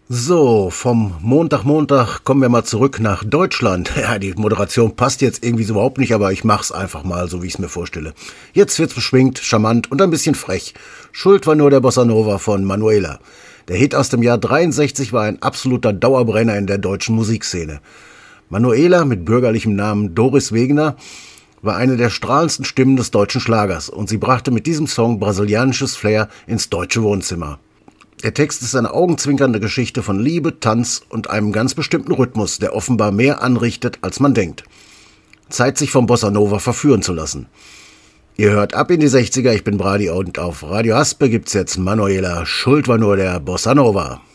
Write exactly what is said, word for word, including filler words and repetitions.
So, vom Montag, Montag kommen wir mal zurück nach Deutschland. Ja, die Moderation passt jetzt irgendwie so überhaupt nicht, aber ich mach's einfach mal, so wie ich es mir vorstelle. Jetzt wird's beschwingt, charmant und ein bisschen frech. Schuld war nur der Bossa Nova von Manuela. Der Hit aus dem Jahr dreiundsechzig war ein absoluter Dauerbrenner in der deutschen Musikszene. Manuela mit bürgerlichem Namen Doris Wegener war eine der strahlendsten Stimmen des deutschen Schlagers und sie brachte mit diesem Song brasilianisches Flair ins deutsche Wohnzimmer. Der Text ist eine augenzwinkernde Geschichte von Liebe, Tanz und einem ganz bestimmten Rhythmus, der offenbar mehr anrichtet, als man denkt. Zeit, sich vom Bossa Nova verführen zu lassen. Ihr hört ab in die sechziger, ich bin Brady und auf Radio Haspe gibt's jetzt Manuela, Schuld war nur der Bossa Nova.